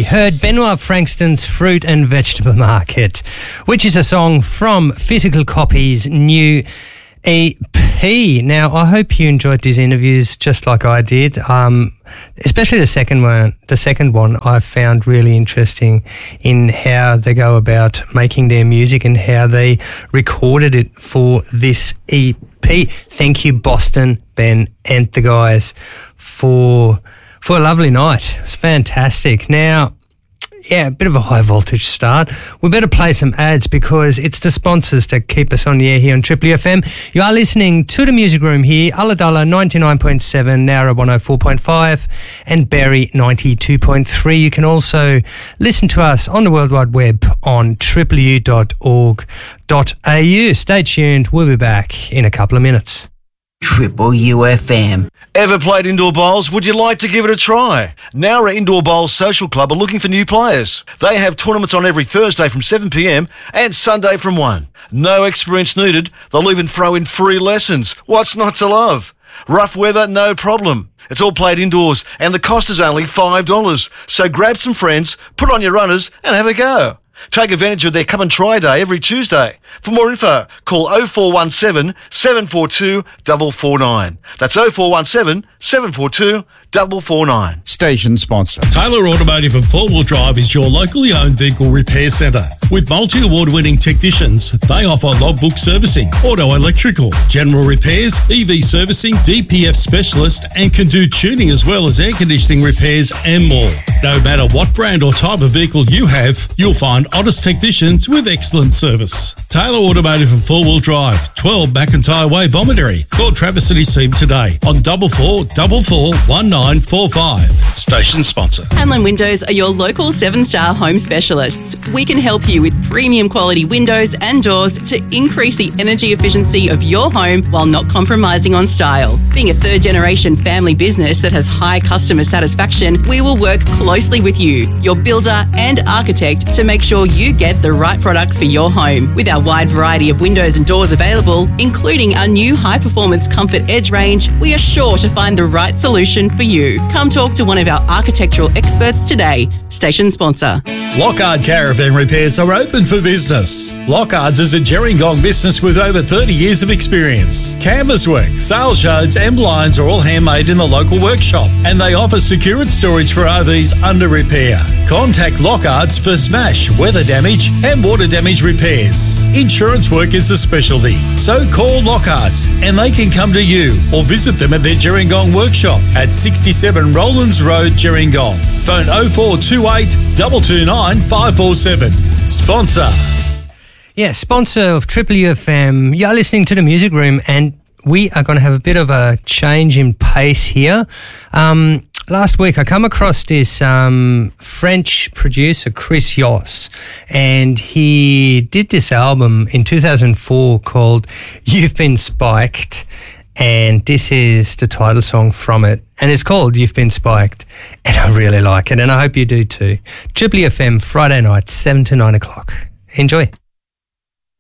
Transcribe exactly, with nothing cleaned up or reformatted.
heard Benoit Frankston's Fruit and Vegetable Market, which is a song from Physical Copy's new E P. Now, I hope you enjoyed these interviews just like I did, um, especially the second one. The second one I found really interesting in how they go about making their music and how they recorded it for this E P. Thank you, Boston, Ben, and the guys for... for a lovely night. It was fantastic. Now, yeah, a bit of a high voltage start. We better play some ads because it's the sponsors that keep us on the air here on Triple F M. You are listening to the Music Room here, Ulladulla ninety-nine point seven, Nowra one oh four point five and Berry ninety-two point three. You can also listen to us on the World Wide Web on triple u dot org dot a u. Stay tuned. We'll be back in a couple of minutes. Triple U F M. Ever played indoor bowls? Would you like to give it a try? Nowra Indoor Bowls Social Club are looking for new players. They have tournaments on every Thursday from seven p m and Sunday from one. No experience needed. They'll even throw in free lessons. What's not to love? Rough weather, no problem. It's all played indoors and the cost is only five dollars. So grab some friends, put on your runners and have a go. Take advantage of their come and try day every Tuesday. For more info, call oh four one seven, seven four two, four four nine. That's oh four one seven, seven four two, four four nine. Station sponsor. Taylor Automotive and Four Wheel Drive is your locally owned vehicle repair centre. With multi-award winning technicians, they offer logbook servicing, auto electrical, general repairs, E V servicing, D P F specialist, and can do tuning as well as air conditioning repairs and more. No matter what brand or type of vehicle you have, you'll find honest technicians with excellent service. Taylor Automotive and Four Wheel Drive, twelve McIntyre Way, Bomaderry. Call Travis and his team today on double four double four one nine four five. Station sponsor. Hanlon Windows are your local seven-star home specialists. We can help you with premium quality windows and doors to increase the energy efficiency of your home while not compromising on style. Being a third-generation family business that has high customer satisfaction, we will work closely with you, your builder and architect, to make sure you get the right products for your home. With our wide variety of windows and doors available, including our new high-performance Comfort Edge range, we are sure to find the right solution for you. Come talk to one of our architectural experts today. Station sponsor. Lockhart Caravan Repairs are open for business. Lockhart's is a Gerringong business with over thirty years of experience. Canvas work, sales yards and blinds are all handmade in the local workshop, and they offer secured storage for R Vs under repair. Contact Lockhart's for smash, weather damage and water damage repairs. Insurance work is a specialty, so call Lockhart's and they can come to you or visit them at their Gerringong workshop at sixty-seven Rowlands Road, Gerringong. Phone oh four two eight, two two nine, five four seven. Sponsor. Yeah, sponsor of Triple U F M. You're listening to the Music Room, and we are going to have a bit of a change in pace here. Um, last week I come across this um, French producer, Chris Yoss, and he did this album in two thousand four called You've Been Spiked, and this is the title song from it, and it's called You've Been Spiked, and I really like it, and I hope you do too. Triple F M, Friday night, seven to nine o'clock. Enjoy.